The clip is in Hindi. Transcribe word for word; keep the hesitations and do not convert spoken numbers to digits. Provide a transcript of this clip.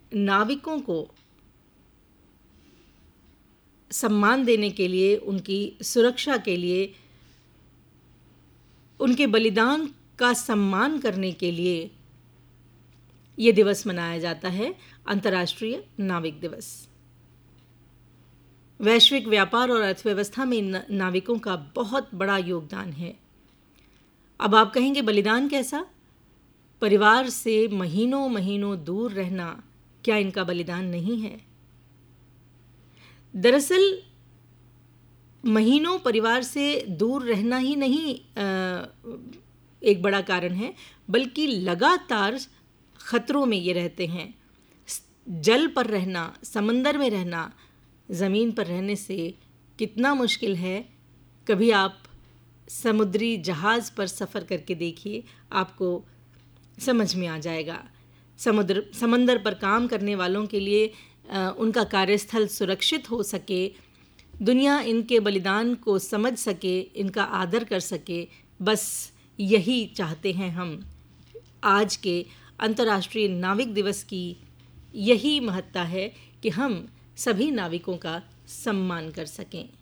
नाविकों को सम्मान देने के लिए, उनकी सुरक्षा के लिए, उनके बलिदान का सम्मान करने के लिए ये दिवस मनाया जाता है, अंतर्राष्ट्रीय नाविक दिवस। वैश्विक व्यापार और अर्थव्यवस्था में नाविकों का बहुत बड़ा योगदान है। अब आप कहेंगे बलिदान कैसा? परिवार से महीनों महीनों दूर रहना, क्या इनका बलिदान नहीं है? दरअसल महीनों परिवार से दूर रहना ही नहीं एक बड़ा कारण है, बल्कि लगातार खतरों में ये रहते हैं। जल पर रहना, समंदर में रहना, ज़मीन पर रहने से कितना मुश्किल है। कभी आप समुद्री जहाज़ पर सफ़र करके देखिए, आपको समझ में आ जाएगा। समुद्र समंदर पर काम करने वालों के लिए आ, उनका कार्यस्थल सुरक्षित हो सके, दुनिया इनके बलिदान को समझ सके, इनका आदर कर सके, बस यही चाहते हैं हम। आज के अंतर्राष्ट्रीय नाविक दिवस की यही महत्ता है कि हम सभी नाविकों का सम्मान कर सकें।